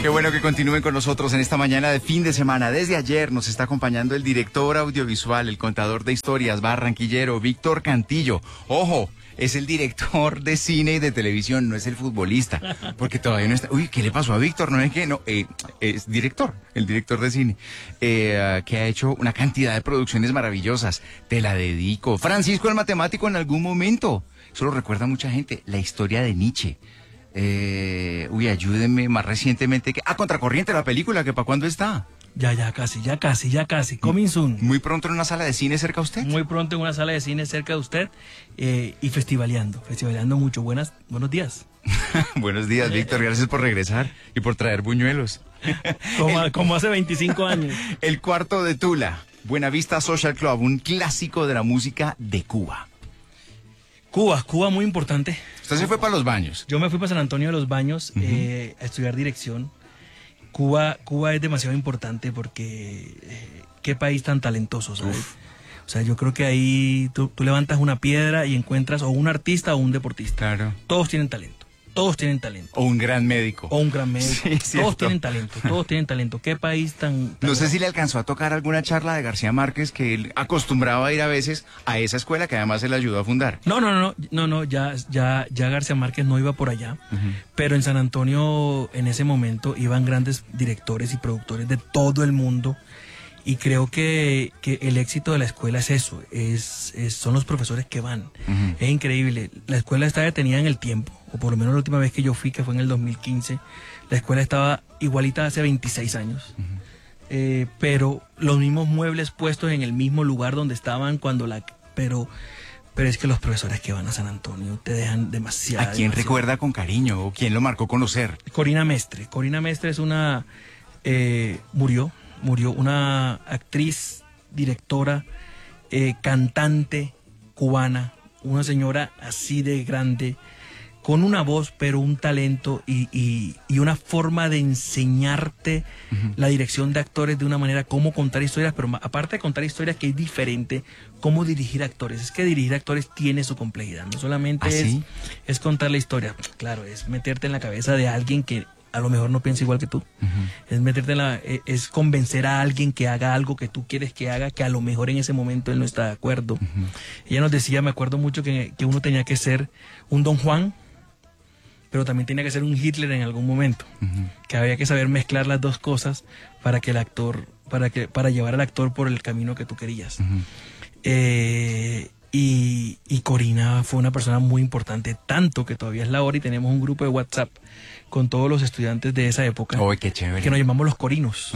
Qué bueno que continúen con nosotros en esta mañana de fin de semana. Desde ayer nos está acompañando el director audiovisual, el contador de historias barranquillero, Víctor Cantillo. Ojo, es el director de cine y de televisión, no es el futbolista, porque todavía no está... Uy, ¿qué le pasó a Víctor? No es que no, es director, el director de cine, que ha hecho una cantidad de producciones maravillosas. Te la dedico. Francisco el Matemático en algún momento. Eso lo recuerda mucha gente. La historia de Nietzsche. Ayúdenme más recientemente. Contracorriente, la película, que ¿para cuándo está? Ya casi. Coming soon. Muy pronto en una sala de cine cerca de usted. Muy pronto en una sala de cine cerca de usted y festivaleando mucho. Buenos días. Buenos días, Víctor. Gracias por regresar y por traer buñuelos. Como hace 25 años. El Cuarto de Tula, Buenavista Social Club, un clásico de la música de Cuba. Cuba muy importante. Usted se fue para Los Baños. Yo me fui para San Antonio de los Baños a estudiar dirección. Cuba es demasiado importante porque qué país tan talentoso, ¿sabes? O sea, yo creo que ahí tú levantas una piedra y encuentras o un artista o un deportista. Claro. Todos tienen talento. O un gran médico. Sí, todos tienen talento. ¿Qué país tan... No sé si le alcanzó a tocar alguna charla de García Márquez, que él acostumbraba a ir a veces a esa escuela que además él ayudó a fundar. No, ya García Márquez no iba por allá, pero en San Antonio en ese momento iban grandes directores y productores de todo el mundo. Y creo que el éxito de la escuela es eso, son los profesores que van. Es increíble. La escuela está detenida en el tiempo, o por lo menos la última vez que yo fui, que fue en el 2015, la escuela estaba igualita hace 26 años. Pero los mismos muebles puestos en el mismo lugar donde estaban pero es que los profesores que van a San Antonio te dejan demasiado. ¿A quién recuerda con cariño o quién lo marcó conocer? Corina Mestre es una... murió una actriz, directora, cantante cubana, una señora así de grande, con una voz, pero un talento y una forma de enseñarte la dirección de actores de una manera, cómo contar historias, pero aparte de contar historias, que es diferente, cómo dirigir actores. Es que dirigir actores tiene su complejidad, no solamente es contar la historia, claro, es meterte en la cabeza de alguien que a lo mejor no piensa igual que tú. Es convencer a alguien que haga algo que tú quieres que haga, que a lo mejor en ese momento él no está de acuerdo. Ella nos decía, me acuerdo mucho, que uno tenía que ser un Don Juan, pero también tenía que ser un Hitler en algún momento. Que había que saber mezclar las dos cosas para que el actor, para llevar al actor por el camino que tú querías. Y Corina fue una persona muy importante, tanto que todavía es la hora y tenemos un grupo de WhatsApp con todos los estudiantes de esa época. ¡Oh, qué chévere! Que nos llamamos los Corinos.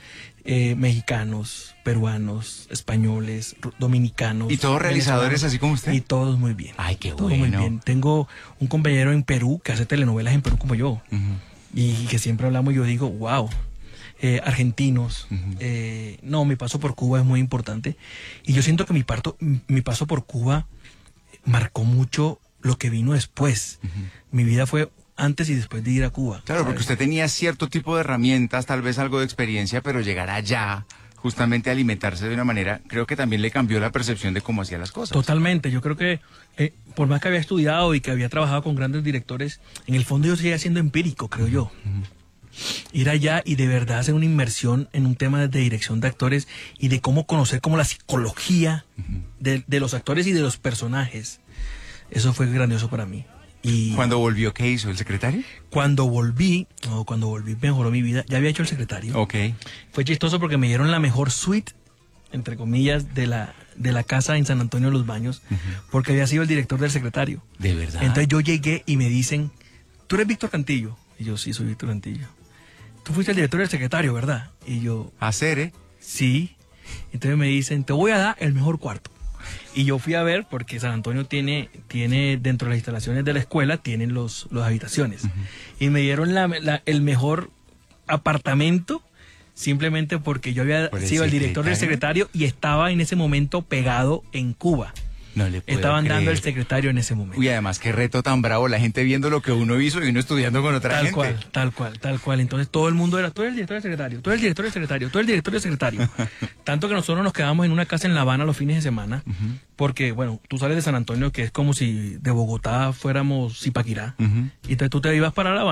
Mexicanos, peruanos, españoles, dominicanos. ¿Y todos realizadores así como usted? Y todos muy bien. ¡Ay, qué todos bueno! Muy bien. Tengo un compañero en Perú que hace telenovelas en Perú como yo. Y que siempre hablamos y yo digo, wow. Argentinos. Mi paso por Cuba es muy importante. Y yo siento que mi paso por Cuba marcó mucho lo que vino después. Mi vida fue antes y después de ir a Cuba. Claro, ¿sabes? Porque usted tenía cierto tipo de herramientas, tal vez algo de experiencia, pero llegar allá, justamente a alimentarse de una manera, creo que también le cambió la percepción de cómo hacía las cosas. Totalmente. Yo creo que por más que había estudiado y que había trabajado con grandes directores, en el fondo yo seguía siendo empírico, creo yo. Ir allá y de verdad hacer una inmersión en un tema de dirección de actores y de cómo conocer como la psicología de los actores y de los personajes. Eso fue grandioso para mí. Y ¿cuando volvió, qué hizo? ¿El secretario? Cuando volví mejoró mi vida. Ya había hecho El Secretario. Ok. Fue chistoso porque me dieron la mejor suite, entre comillas, de la casa en San Antonio de los Baños, porque había sido el director del Secretario. ¿De verdad? Entonces yo llegué y me dicen, ¿tú eres Víctor Cantillo? Y yo, sí, soy Víctor Cantillo. Tú fuiste el director del Secretario, ¿verdad? Y yo... ¿Hacer, Sí. Entonces me dicen, te voy a dar el mejor cuarto. Y yo fui a ver, porque San Antonio tiene dentro de las instalaciones de la escuela, tienen las habitaciones. Y me dieron el mejor apartamento, simplemente porque yo había sido el director del Secretario y estaba en ese momento pegado en Cuba. No le puedo Estaban creer. dando El Secretario en ese momento. Uy, además, qué reto tan bravo, la gente viendo lo que uno hizo y uno estudiando con otra gente. Tal cual. Entonces todo el mundo era, tú eres el director del Secretario, tú eres el director del Secretario, tú eres el director del Secretario. Tanto que nosotros nos quedamos en una casa en La Habana los fines de semana, porque, bueno, tú sales de San Antonio, que es como si de Bogotá fuéramos Zipaquirá, y entonces tú te ibas para La Habana,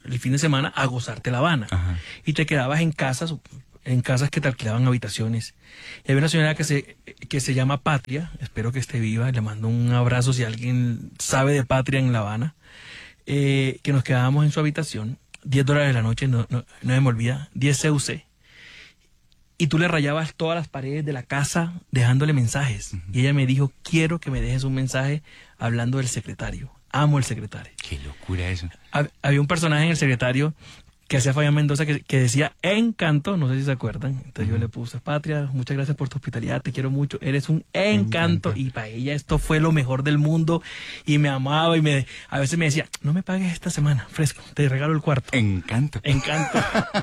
el fin de semana a gozarte La Habana. Ajá. Y te quedabas en casas que te alquilaban habitaciones. Y había una señora que se llama Patria, espero que esté viva, le mando un abrazo si alguien sabe de Patria en La Habana, que nos quedábamos en su habitación, $10 la noche, no me olvida, 10 CUC. Y tú le rayabas todas las paredes de la casa dejándole mensajes. Y ella me dijo, quiero que me dejes un mensaje hablando del secretario. Amo el secretario. Qué locura eso. Había un personaje en el secretario que hacía Fabián Mendoza que decía Encanto, no sé si se acuerdan. Entonces yo le puse, Patria, muchas gracias por tu hospitalidad, te quiero mucho, eres un encanto. Y para ella esto fue lo mejor del mundo y me amaba y a veces me decía, no me pagues esta semana, fresco, te regalo el cuarto. Encanto. Encanto.